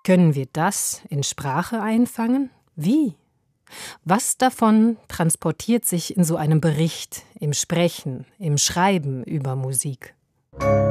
Können wir das in Sprache einfangen? Wie? Was davon transportiert sich in so einem Bericht, im Sprechen, im Schreiben über Musik?